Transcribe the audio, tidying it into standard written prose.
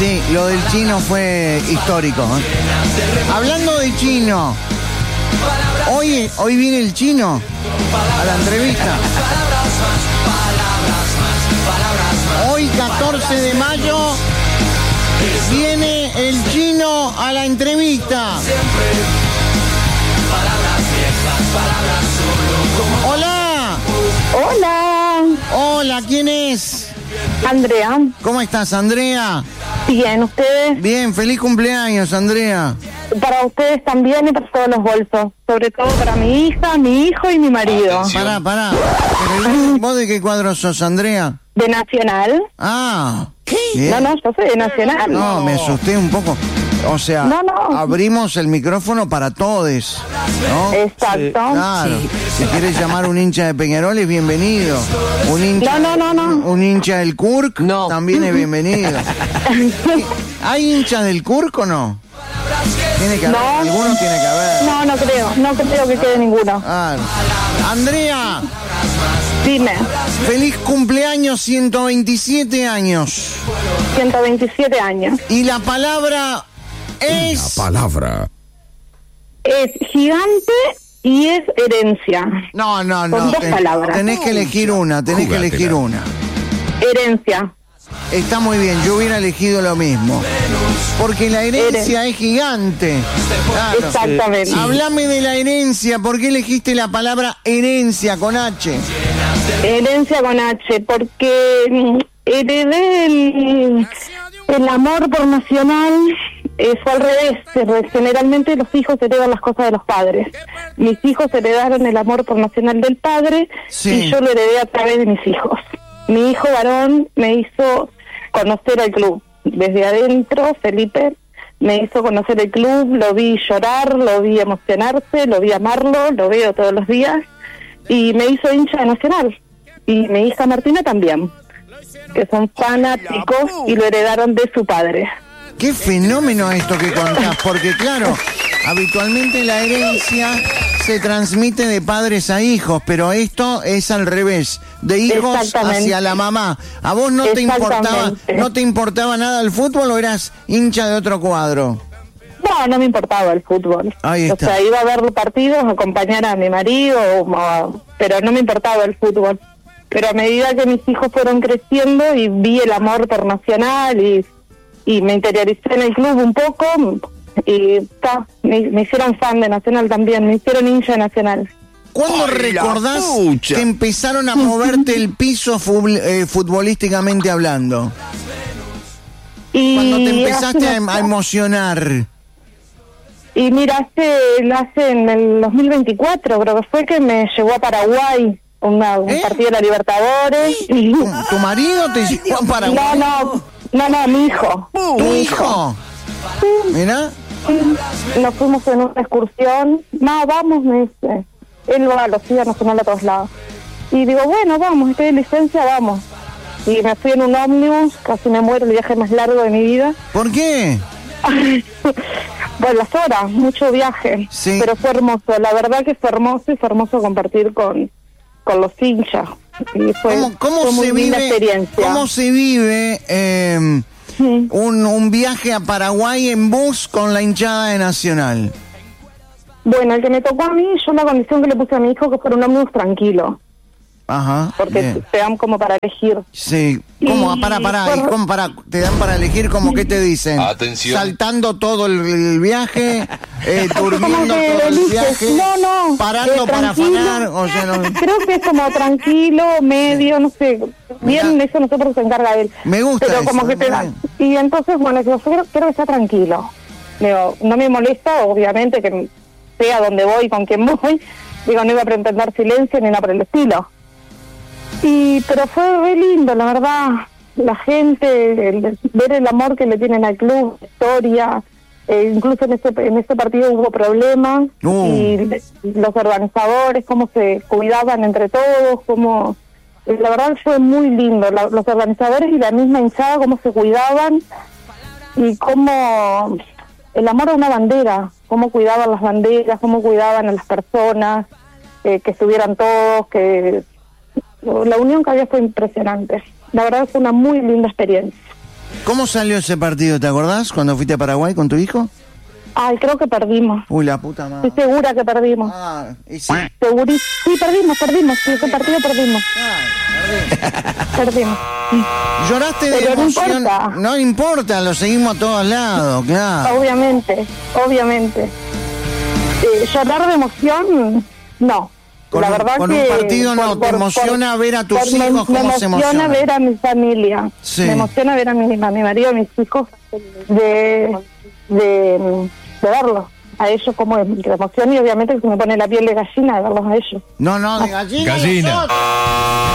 Sí, lo del chino fue histórico, ¿eh? Hablando de chino, hoy viene el chino a la entrevista. Hoy, 14 de mayo, viene el chino a la entrevista. Hola. Hola. Hola, ¿quién es? Andrea. ¿Cómo estás, Andrea? Bien, ¿ustedes? Bien, feliz cumpleaños, Andrea. Para ustedes también y para todos los bolsos. Sobre todo para mi hija, mi hijo y mi marido. Pará. ¿Vos de qué cuadro sos, Andrea? ¿De Nacional? Ah. ¿Qué? Bien. No, yo soy de Nacional. No, me asusté un poco. O sea, abrimos el micrófono para todes, ¿no? Exacto. Sí, claro. Sí. Si quieres llamar un hincha de Peñarol, es bienvenido. Un hincha, un hincha del Kurk también es bienvenido. ¿Hay hinchas del Kurk o no? Tiene que haber, alguno tiene que haber. No creo que quede ninguno. Claro. Andrea. Dime. Feliz cumpleaños, 127 años. 127 años. Y la palabra es... La palabra es gigante y es herencia. No. Con dos palabras. Tenés que elegir una, Herencia. Está muy bien, yo hubiera elegido lo mismo. Porque la herencia es gigante. Claro. Exactamente. Háblame de la herencia, ¿por qué elegiste la palabra herencia con H? Herencia con H, porque heredé el amor por Nacional. Fue al revés. Generalmente los hijos heredan las cosas de los padres. Mis hijos heredaron el amor por Nacional del padre y yo lo heredé a través de mis hijos. Mi hijo varón me hizo conocer al club. Desde adentro, Felipe me hizo conocer el club, lo vi llorar, lo vi emocionarse, lo vi amarlo, lo veo todos los días y me hizo hincha de Nacional. Y mi hija Martina también, que son fanáticos y lo heredaron de su padre. Qué fenómeno esto que contás, porque claro, habitualmente la herencia se transmite de padres a hijos, pero esto es al revés, de hijos hacia la mamá. ¿A vos no te importaba nada el fútbol o eras hincha de otro cuadro? No me importaba el fútbol. Ahí está. O sea, iba a ver los partidos, acompañar a mi marido, pero no me importaba el fútbol. Pero a medida que mis hijos fueron creciendo y vi el amor por Nacional y me interioricé en el club un poco y me hicieron fan de Nacional también, me hicieron hincha de Nacional. ¿Cuándo recordás que empezaron a moverte el piso futbolísticamente hablando? Cuando te empezaste a emocionar. Y mira, hace en el 2024 creo que fue que me llevó a Paraguay un partido de la Libertadores. ¿Tu marido te llevó a Paraguay? No, mi hijo. ¿Tu hijo? Sí. ¿Mira? Nos fuimos en una excursión. No, vamos, me dice. Él va a los días Nacional a todos lados. Y digo, bueno, vamos, estoy de licencia, vamos. Y me fui en un ómnibus, casi me muero, el viaje más largo de mi vida. ¿Por qué? Bueno, las horas, mucho viaje. Sí. Pero fue hermoso, la verdad que fue hermoso compartir con los hinchas. Y fue muy linda experiencia. ¿Cómo se vive un viaje a Paraguay en bus con la hinchada de Nacional? Bueno, el que me tocó a mí, yo la condición que le puse a mi hijo que fuera un ómnibus tranquilo. Ajá. Porque te dan como para elegir. Sí. ¿Cómo? ¿Te dan para elegir como qué te dicen? Atención. Saltando todo el viaje, durmiendo todo el viaje, parando para afanar, o sea, creo que es como tranquilo, medio, no sé, bien, eso nosotros se encarga de él. Me gusta pero eso, como que te dan. Y entonces, bueno, yo quiero que está tranquilo. Digo, no me molesta, obviamente, que sea donde voy, con quién voy. Digo, no iba a pretender silencio ni nada por el estilo. Pero fue re lindo, la verdad, la gente, ver el amor que le tienen al club, la historia, incluso en este partido hubo problemas, y los organizadores, cómo se cuidaban entre todos, cómo, la verdad fue muy lindo, los organizadores y la misma hinchada, cómo se cuidaban, y cómo el amor a una bandera, cómo cuidaban las banderas, cómo cuidaban a las personas, que estuvieran todos, que... La unión que había fue impresionante. La verdad fue una muy linda experiencia. ¿Cómo salió ese partido? ¿Te acordás cuando fuiste a Paraguay con tu hijo? Ay, creo que perdimos. Uy, la puta madre. Estoy segura que perdimos. ¿Y sí? Sí, perdimos. Sí, ese partido perdimos. Perdimos. ¿Lloraste de Pero emoción? no importa, lo seguimos a todos lados, claro. Obviamente. Llorar de emoción, no. La verdad con que un partido no, te emociona ver a tus hijos cómo se emocionan. Me emociona ver a mi familia, sí. Me emociona ver a mi marido, a mis hijos, de verlos a ellos como de emoción, y obviamente que se me pone la piel de gallina de verlos a ellos. No, de gallina.